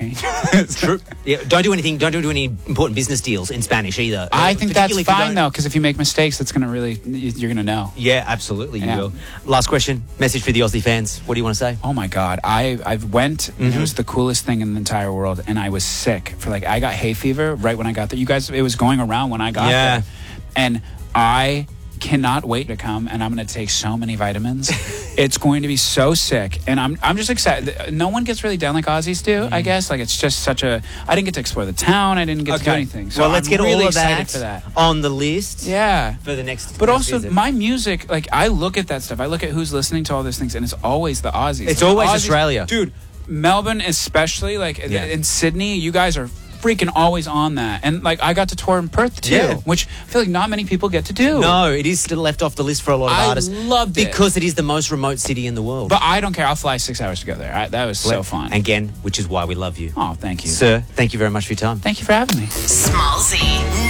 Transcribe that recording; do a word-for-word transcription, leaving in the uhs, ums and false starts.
me. True. Yeah, don't do anything. Don't do any important business deals in Spanish either. I think that's Particularly if you fine don't- though, because if you make mistakes, that's gonna really you're gonna know. Yeah, absolutely. You Yeah. will. Last question. Message for the Aussie fans. What do you want to say? Oh my God, I I went. And it was the coolest thing in the entire world, and I was sick for like I got hay fever right when I got there. You guys, it was going around when I got Yeah. there, and I cannot wait to come, and I'm going to take so many vitamins. It's going to be so sick, and I'm I'm just excited. No one gets really down like Aussies do, I guess. Like it's just such a. I didn't get to explore the town. I didn't get to do anything. So well, let's I'm get really all of excited that, for that. on the list. Yeah. For the next. But next also, visit. my music, like, I look at that stuff. I look at who's listening to all these things, and it's always the Aussies. It's Like, always Aussies- Australia. Dude, Melbourne especially, like, Yeah. in Sydney, you guys are freaking always on that. And, like, I got to tour in Perth, too, Yeah. which I feel like not many people get to do. No, it is still left off the list for a lot of I artists. loved it. Because it is the most remote city in the world. But I don't care. I'll fly six hours to go there. I, that was so fun. Again, which is why we love you. Oh, thank you. Sir, thank you very much for your time. Thank you for having me. Smallsy.